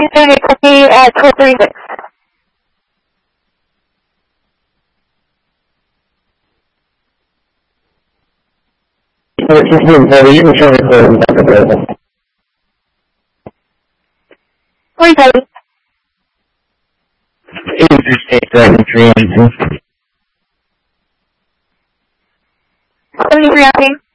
Junior Cookie at 236. You can show me the 47. Interstate 73. 73 asking.